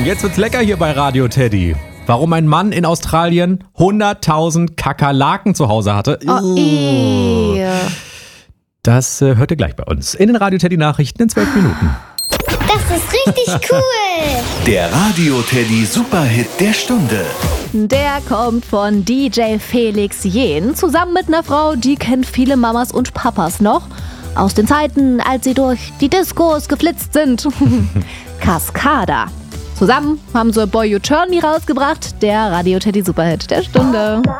Jetzt wird's lecker hier bei Radio Teddy. Warum ein Mann in Australien 100.000 Kakerlaken zu Hause hatte. Das hört ihr gleich bei uns in den Radio Teddy Nachrichten in 12 Minuten. Das ist richtig cool. Der Radio Teddy Superhit der Stunde. Der kommt von DJ Felix Jähn, zusammen mit einer Frau, die kennt viele Mamas und Papas noch. Aus den Zeiten, als sie durch die Diskos geflitzt sind. Cascada. Zusammen haben sie Boy You Turn Me rausgebracht, der Radio Teddy Superhit der Stunde.